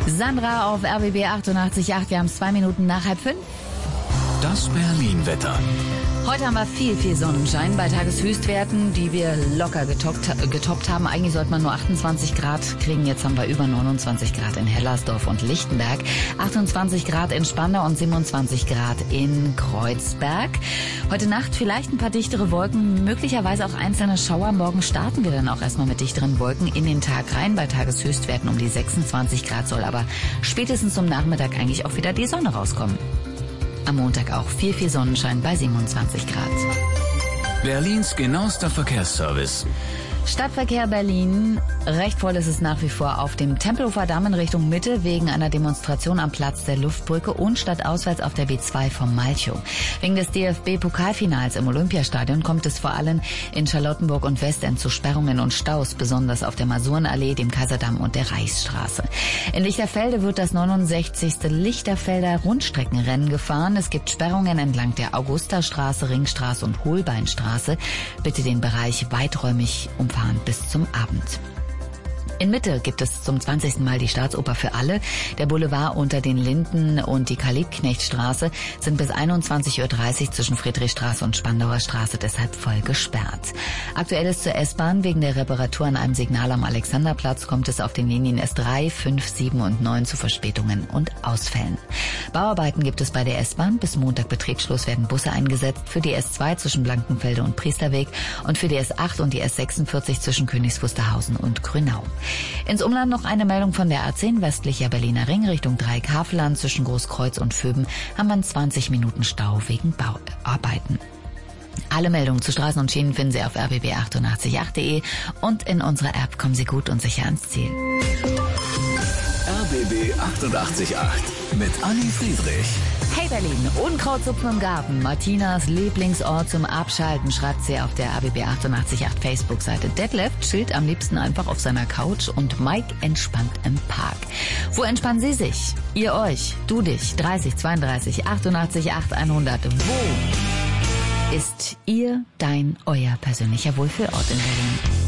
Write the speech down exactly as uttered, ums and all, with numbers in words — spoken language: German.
Sandra auf R B B achtundachtzig Komma acht. Wir haben es zwei Minuten nach halb fünf. Das Berlin-Wetter. Heute haben wir viel, viel Sonnenschein bei Tageshöchstwerten, die wir locker getoppt, getoppt haben. Eigentlich sollte man nur achtundzwanzig Grad kriegen. Jetzt haben wir über neunundzwanzig Grad in Hellersdorf und Lichtenberg, achtundzwanzig Grad in Spandau und siebenundzwanzig Grad in Kreuzberg. Heute Nacht vielleicht ein paar dichtere Wolken, möglicherweise auch einzelne Schauer. Morgen starten wir dann auch erstmal mit dichteren Wolken in den Tag rein. Bei Tageshöchstwerten um die sechsundzwanzig Grad soll aber spätestens zum Nachmittag eigentlich auch wieder die Sonne rauskommen. Am Montag auch viel, viel Sonnenschein bei siebenundzwanzig Grad. Berlins genauester Verkehrsservice. Stadtverkehr Berlin. Recht voll ist es nach wie vor auf dem Tempelhofer Damm in Richtung Mitte wegen einer Demonstration am Platz der Luftbrücke und stadtauswärts auf der B zwei vom Malchow. Wegen des D F B-Pokalfinals im Olympiastadion kommt es vor allem in Charlottenburg und Westend zu Sperrungen und Staus, besonders auf der Masurenallee, dem Kaiserdamm und der Reichsstraße. In Lichterfelde wird das neunundsechzigste Lichterfelder Rundstreckenrennen gefahren. Es gibt Sperrungen entlang der Augustastraße, Ringstraße und Holbeinstraße. Bitte den Bereich weiträumig umfahren bis zum Abend. In Mitte gibt es zum zwanzigsten Mal die Staatsoper für alle. Der Boulevard unter den Linden und die Karl-Liebknecht-Straße sind bis einundzwanzig Uhr dreißig zwischen Friedrichstraße und Spandauer Straße deshalb voll gesperrt. Aktuell ist zur S-Bahn. Wegen der Reparatur an einem Signal am Alexanderplatz kommt es auf den Linien S drei, fünf, sieben und neun zu Verspätungen und Ausfällen. Bauarbeiten gibt es bei der S-Bahn. Bis Montag Betriebsschluss werden Busse eingesetzt für die S zwei zwischen Blankenfelde und Priesterweg und für die S acht und die S sechsundvierzig zwischen Königs Wusterhausen und Grünau. Ins Umland noch eine Meldung von der A zehn, westlicher Berliner Ring Richtung Dreieck-Havelland zwischen Großkreuz und Vöben haben wir zwanzig Minuten Stau wegen Bauarbeiten. Alle Meldungen zu Straßen und Schienen finden Sie auf r b b achtundachtzig Komma acht punkt de und in unserer App kommen Sie gut und sicher ans Ziel. R B B achtundachtzig Komma acht mit Anni Friedrich. Hey Berlin, Unkrautzupfen im Garten. Martinas Lieblingsort zum Abschalten, schreibt sie auf der R B B achtundachtzig Komma acht Facebook-Seite. Detlef chillt am liebsten einfach auf seiner Couch und Mike entspannt im Park. Wo entspannen Sie sich? Ihr euch? Du dich? dreißig zweiunddreißig achtundachtzig Komma acht hundert. Wo ist Ihr, dein, euer persönlicher Wohlfühlort in Berlin?